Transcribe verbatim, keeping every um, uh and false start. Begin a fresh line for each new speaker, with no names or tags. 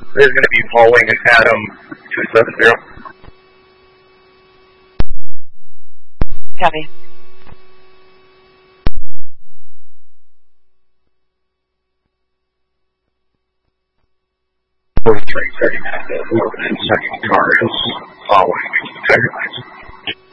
There's going to be following Adam two seven zero.
Copy.
forty-three thirty-nine, the second car is following.